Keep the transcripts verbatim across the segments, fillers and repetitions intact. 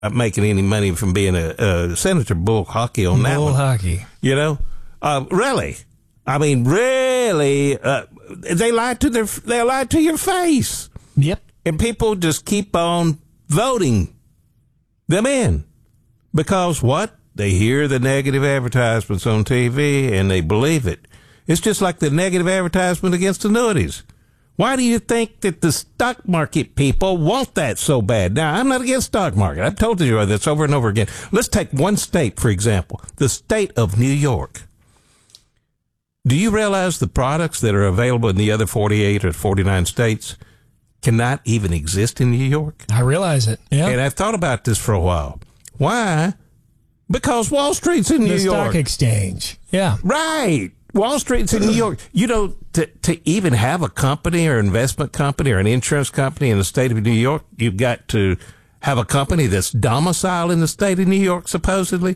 not making any money from being a, a Senator Bull hockey on that Bull one. hockey. You know, uh, really. I mean, really, uh, they lied to their, they lied to your face. Yep. And people just keep on voting them in because what? They hear the negative advertisements on T V and they believe it. It's just like the negative advertisement against annuities. Why do you think that the stock market people want that so bad? Now, I'm not against stock market. I've told you this over and over again. Let's take one state, for example, the state of New York. Do you realize the products that are available in the other forty-eight or forty-nine states cannot even exist in New York? I realize it. Yeah. And I've thought about this for a while. Why? Because Wall Street's in New the York. stock exchange. Yeah. Right. Wall Street's in New York. You know, to, to even have a company or investment company or an insurance company in the state of New York, you've got to have a company that's domiciled in the state of New York, supposedly.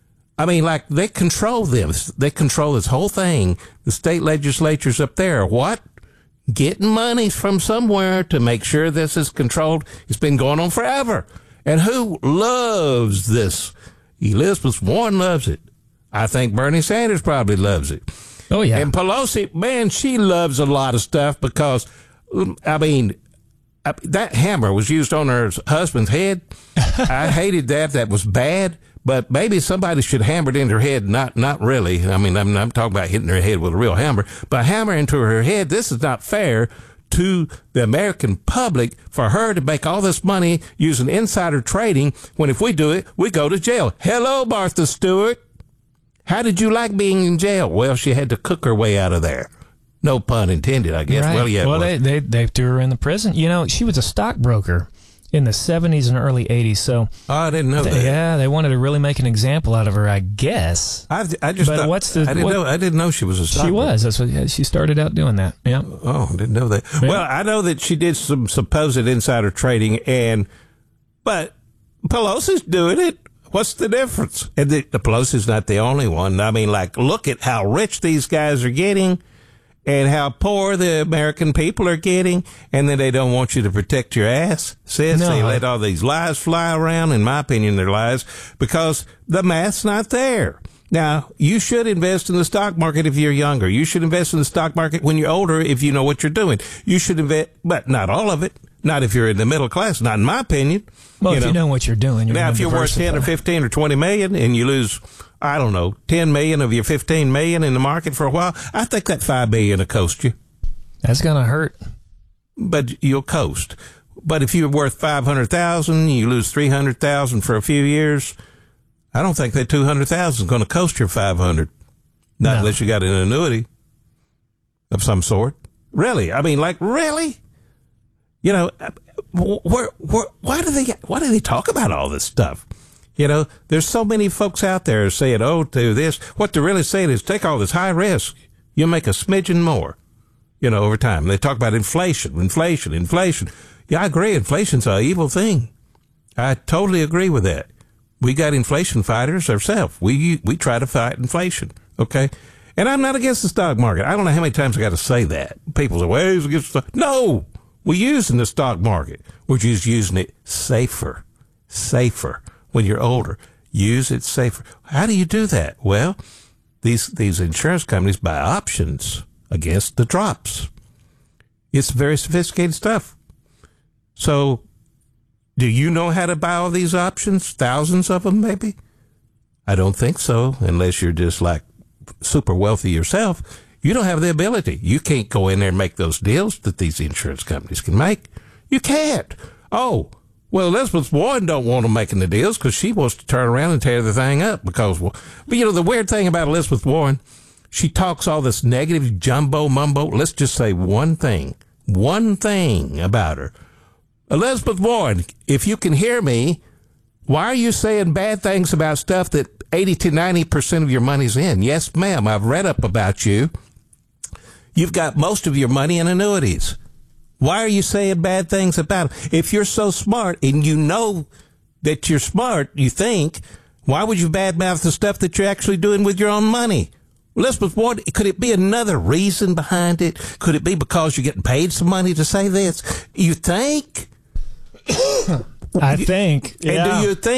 I mean, like, they control them. They control this whole thing. The state legislatures up there are what? Getting money from somewhere to make sure this is controlled. It's been going on forever. And who loves this? Elizabeth Warren loves it. I think Bernie Sanders probably loves it. Oh, yeah. And Pelosi, man, she loves a lot of stuff because, I mean, that hammer was used on her husband's head. I hated that. That was bad. But maybe somebody should hammer it into her head. Not not really. I mean, I'm, I'm talking about hitting her head with a real hammer. But hammer into her head, this is not fair to the American public for her to make all this money using insider trading when if we do it, we go to jail. Hello, Martha Stewart. How did you like being in jail? Well, she had to cook her way out of there. No pun intended, I guess. Right. Well, yeah. Well, they, they they threw her in the prison. You know, she was a stockbroker in the seventies and early eighties. So, oh, I didn't know they, that. Yeah, they wanted to really make an example out of her, I guess. I, I just but thought, what's the, I didn't what, know. I didn't know she was a stockbroker. She was. That's what yeah, she started out doing that. Yeah. Oh, I didn't know that. Yeah. Well, I know that she did some supposed insider trading, and but Pelosi's doing it. What's the difference? And the, the Pelosi's not the only one. I mean, like, look at how rich these guys are getting and how poor the American people are getting, and then they don't want you to protect your ass. Sis, no. They let all these lies fly around. In my opinion, they're lies because the math's not there. Now, you should invest in the stock market if you're younger. You should invest in the stock market when you're older if you know what you're doing. You should invest, but not all of it. Not if you're in the middle class. Not in my opinion. Well, you if know. you know what you're doing, you're now if you're worth ten or fifteen or twenty million and you lose, I don't know, ten million of your fifteen million in the market for a while, I think that five billion will coast you. That's gonna hurt. But you'll coast. But if you're worth five hundred thousand, you lose three hundred thousand for a few years. I don't think that two hundred thousand is going to coast your five hundred. Not no. unless you got an annuity of some sort. Really? I mean, like, really? You know, where, where, why do they, why do they talk about all this stuff? You know, there's so many folks out there saying, oh, do this. What they're really saying is take all this high risk. You'll make a smidgen more, you know, over time. They talk about inflation, inflation, inflation. Yeah, I agree. Inflation's an evil thing. I totally agree with that. We got inflation fighters ourselves. We, we try to fight inflation. Okay. And I'm not against the stock market. I don't know how many times I got to say that. People say, well, he's against the stock. No. We're using the stock market. We're just using it safer, safer. When you're older, use it safer. How do you do that? Well, these these insurance companies buy options against the drops. It's very sophisticated stuff. So, do you know how to buy all these options? Thousands of them, maybe? I don't think so, unless you're just like super wealthy yourself. You don't have the ability. You can't go in there and make those deals that these insurance companies can make. You can't. Oh, well, Elizabeth Warren don't want them making the deals because she wants to turn around and tear the thing up. Because, well, but you know, the weird thing about Elizabeth Warren, she talks all this negative jumbo mumbo. Let's just say one thing, one thing about her. Elizabeth Warren, if you can hear me, why are you saying bad things about stuff that eighty to ninety percent of your money's in? Yes, ma'am, I've read up about you. You've got most of your money in annuities. Why are you saying bad things about it? If you're so smart and you know that you're smart, you think, why would you badmouth the stuff that you're actually doing with your own money? Elizabeth Warren, could it be another reason behind it? Could it be because you're getting paid some money to say this? You think? I think. And yeah. do you think